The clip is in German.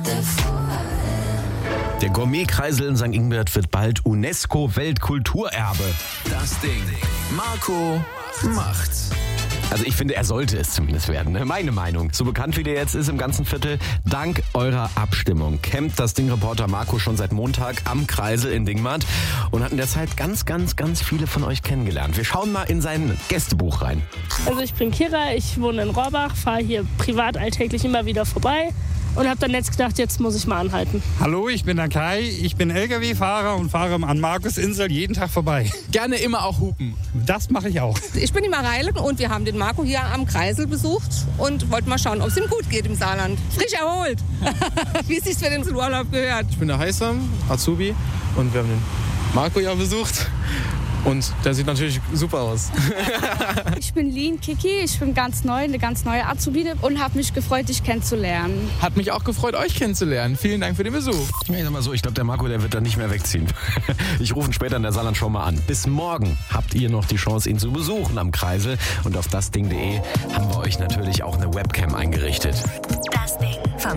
Der Gourmet-Kreisel in St. Ingbert wird bald UNESCO-Weltkulturerbe. Das Ding. Marco macht's. Also ich finde, er sollte es zumindest werden, ne? Meine Meinung. So bekannt wie der jetzt ist im ganzen Viertel, dank eurer Abstimmung campt das Ding-Reporter Marco schon seit Montag am Kreisel in Dingmart und hat in der Zeit ganz viele von euch kennengelernt. Wir schauen mal in sein Gästebuch rein. Also ich bin Kira, ich wohne in Rohrbach, fahre hier privat alltäglich immer wieder vorbei. Und habe dann jetzt gedacht, jetzt muss ich mal anhalten. Hallo, ich bin der Kai, ich bin LKW-Fahrer und fahre an Markusinsel jeden Tag vorbei. Gerne immer auch hupen. Das mache ich auch. Ich bin die Mareile und wir haben den Marco hier am Kreisel besucht und wollten mal schauen, ob es ihm gut geht im Saarland. Frisch erholt, wie es sich für den Urlaub gehört. Ich bin der Heissam, Azubi, und wir haben den Marco ja besucht. Und der sieht natürlich super aus. Ich bin Lien Kiki, ich bin eine ganz neue Azubi und habe mich gefreut, dich kennenzulernen. Hat mich auch gefreut, euch kennenzulernen. Vielen Dank für den Besuch. Ja, ich sag mal so, ich glaube, der Marco, der wird dann nicht mehr wegziehen. Ich rufe ihn später in der Saarland-Show mal an. Bis morgen habt ihr noch die Chance, ihn zu besuchen am Kreisel. Und auf dasding.de haben wir euch natürlich auch eine Webcam eingerichtet. Das Ding vom